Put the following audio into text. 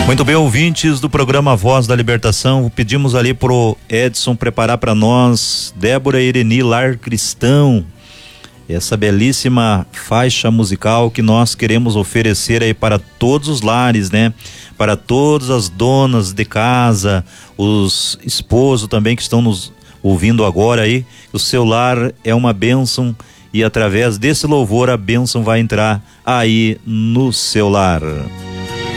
Muito bem, ouvintes do programa Voz da Libertação, pedimos ali pro Edson preparar para nós Débora Ireni, Lar Cristão, essa belíssima faixa musical que nós queremos oferecer aí para todos os lares, né? Para todas as donas de casa, os esposos também que estão nos ouvindo agora aí. O seu lar é uma bênção e através desse louvor a bênção vai entrar aí no seu lar.